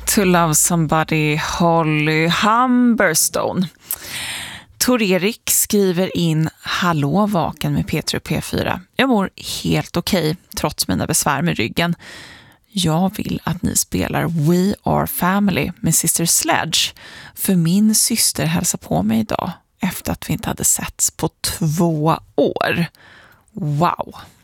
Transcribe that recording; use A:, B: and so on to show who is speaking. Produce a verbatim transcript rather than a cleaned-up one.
A: to Love Somebody, Holly Humberstone. Tor-Erik skriver in: hallå vaken med Peter och P fyra. Jag mår helt okej trots mina besvär med ryggen. Jag vill att ni spelar We Are Family med Sister Sledge, för min syster hälsar på mig idag efter att vi inte hade setts på två år. Wow!